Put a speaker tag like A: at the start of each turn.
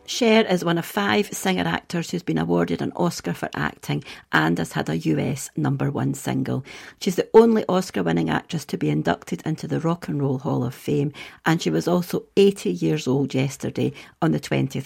A: Cher is one of 5 singer-actors who's been awarded an Oscar for acting and has had a US #1 single. She's the only Oscar-winning actress to be inducted into the Rock and Roll Hall of Fame, and she was also 80 years old yesterday on the 20th